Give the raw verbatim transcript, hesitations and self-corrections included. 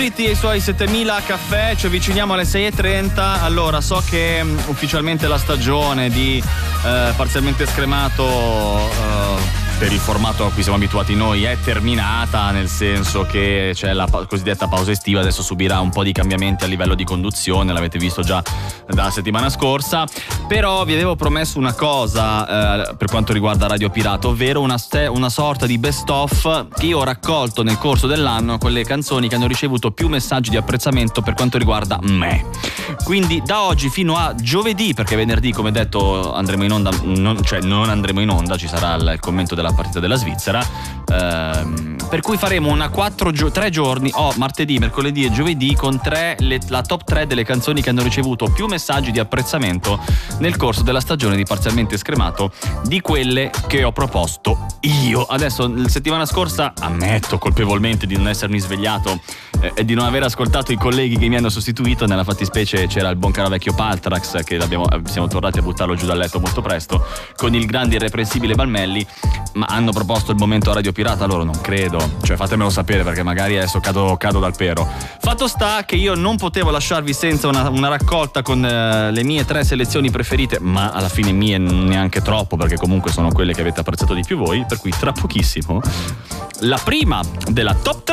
dritti ai suoi settemila caffè, ci avviciniamo alle sei e trenta. Allora, so che um, ufficialmente la stagione di uh, Parzialmente Scremato uh, per il formato a cui siamo abituati noi è terminata, nel senso che c'è la pa- cosiddetta pausa estiva, adesso subirà un po' di cambiamenti a livello di conduzione, l'avete visto già dalla settimana scorsa, però vi avevo promesso una cosa eh, per quanto riguarda Radio Pirata, ovvero una, ste- una sorta di best of che io ho raccolto nel corso dell'anno con le canzoni che hanno ricevuto più messaggi di apprezzamento per quanto riguarda me. Quindi da oggi fino a giovedì, perché venerdì, come detto, andremo in onda, non, cioè non andremo in onda, ci sarà il, il commento della partita della Svizzera, ehm, per cui faremo una quattro gio- tre giorni, oh, martedì, mercoledì e giovedì, con tre le, la top tre delle canzoni che hanno ricevuto più messaggi di apprezzamento nel corso della stagione di Parzialmente Scremato, di quelle che ho proposto io. Adesso, la settimana scorsa, ammetto colpevolmente di non essermi svegliato eh, e di non aver ascoltato i colleghi che mi hanno sostituito. Nella fattispecie c'era il buon caro vecchio Paltrax, che l'abbiamo, siamo tornati a buttarlo giù dal letto molto presto, con il grande irreprensibile Balmelli, ma hanno proposto il momento a Radio Pirata, loro non credo, cioè fatemelo sapere, perché magari adesso cado, cado dal pero. Fatto sta che io non potevo lasciarvi senza una, una raccolta con eh, le mie tre selezioni preferite, ma alla fine mie neanche troppo, perché comunque sono quelle che avete apprezzato di più voi, per cui tra pochissimo la prima della top tre